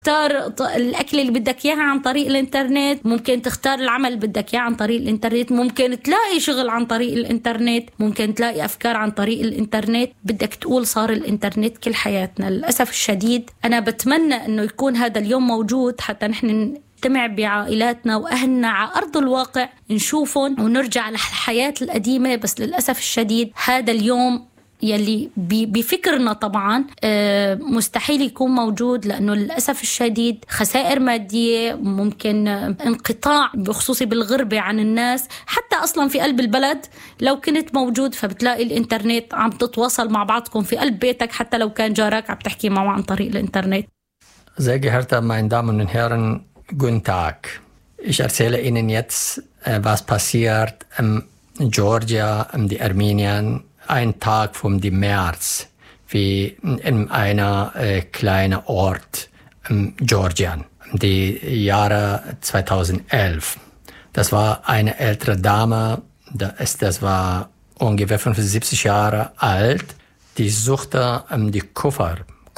تختار الأكل اللي بدك إياها عن طريق الإنترنت، ممكن تختار العمل اللي بدك إياه عن طريق الإنترنت، ممكن تلاقي شغل عن طريق الإنترنت، ممكن تلاقي أفكار عن طريق الإنترنت. بدك تقول صار الإنترنت كل حياتنا. للأسف الشديد أنا بتمنى أنه يكون هذا اليوم موجود حتى نحن نجتمع بعائلاتنا وأهلنا على أرض الواقع، نشوفهم ونرجع للحياة القديمة. بس للأسف الشديد هذا اليوم يلي بفكرنا طبعا مستحيل يكون موجود، لأنه للأسف الشديد خسائر مادية، ممكن انقطاع بخصوصي بالغربة عن الناس. حتى أصلا في قلب البلد لو كنت موجود فبتلاقي الإنترنت عم تتواصل مع بعضكم في قلب بيتك، حتى لو كان جارك عم تحكي معه عن طريق الإنترنت. Sehr geehrte meine Damen und Herren, guten Tag. Ich erzähle Ihnen jetzt, was passiert in Georgia, in die Armenien, ein Tag vom März, wie in einer kleinen Ort in Georgien, die Jahre 2011. Das war eine ältere Dame, das war ungefähr 75 Jahre alt, die suchte die Koffer,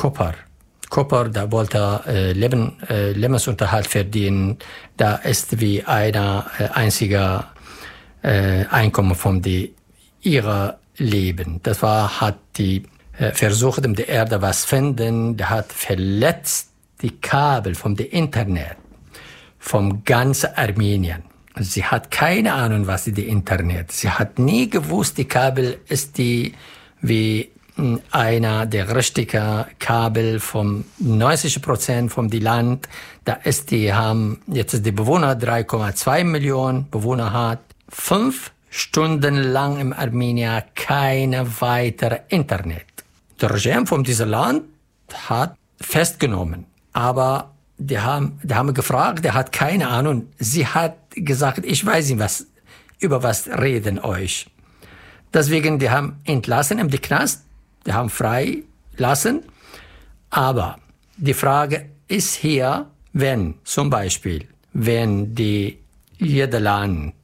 da wollte Lebensunterhalt verdienen. Da ist wie eine einzige Einkommen von ihrer Leben. Das war, hat die versucht, in der Erde was finden, der hat verletzt die Kabel vom Internet, vom ganzen Armenien. Sie hat keine Ahnung, was ist die Internet. Sie hat nie gewusst, die Kabel ist die wie einer der richtigen Kabel vom 90% vom die Land. Da ist die haben jetzt ist die Bewohner 3,2 Millionen Bewohner hat 5 Stunden lang im Armenien keine weitere Internet. Der Regime von diesem Land hat festgenommen, aber die haben gefragt, der hat keine Ahnung. Sie hat gesagt, ich weiß nicht, über was reden euch. Deswegen, die haben entlassen im Knast, die haben frei lassen. Aber die Frage ist hier, wenn zum Beispiel, wenn jeder Land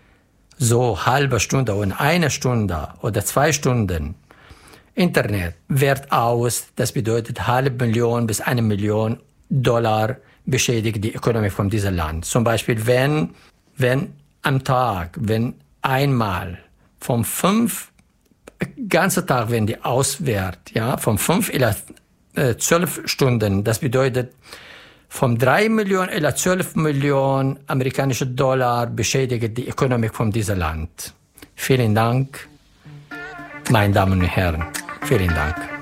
so halbe Stunde und 1 Stunde oder 2 Stunden Internet wert aus, das bedeutet $500,000 bis $1 Million beschädigt die Ökonomie von diesem Land. Zum Beispiel, wenn am Tag, wenn einmal vom 5 ganze Tag, wenn die auswert, ja, von 5 oder 12 Stunden, das bedeutet von 3 Millionen oder 12 Millionen amerikanische Dollar beschädigt die Ökonomie von diesem Land. Vielen Dank, meine Damen und Herren. Vielen Dank.